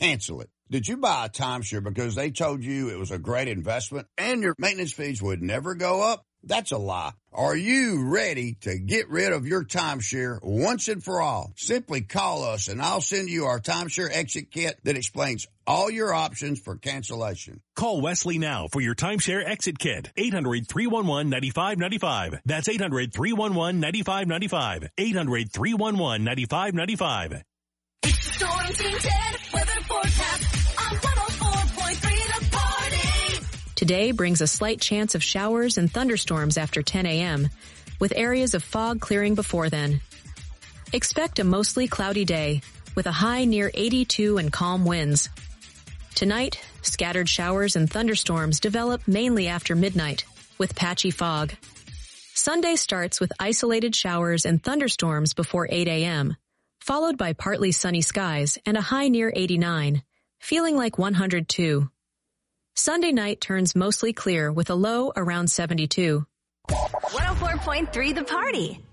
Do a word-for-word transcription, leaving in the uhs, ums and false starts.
cancel it. Did you buy a timeshare because they told you it was a great investment and your maintenance fees would never go up? That's a lie. Are you ready to get rid of your timeshare once and for all? Simply call us and I'll send you our timeshare exit kit that explains all your options for cancellation. Call Wesley now for your timeshare exit kit. eight hundred, three one one, nine five nine five. That's eight hundred, three one one, nine five nine five. eight hundred, three one one, nine five nine five. It's the Storm Team ten weather forecast on one oh four point three The Party. Today brings a slight chance of showers and thunderstorms after ten a.m., with areas of fog clearing before then. Expect a mostly cloudy day, with a high near eighty-two and calm winds. Tonight, scattered showers and thunderstorms develop mainly after midnight, with patchy fog. Sunday starts with isolated showers and thunderstorms before eight a.m., followed by partly sunny skies and a high near eighty-nine, feeling like one hundred two. Sunday night turns mostly clear with a low around seventy-two. one oh four point three The Party.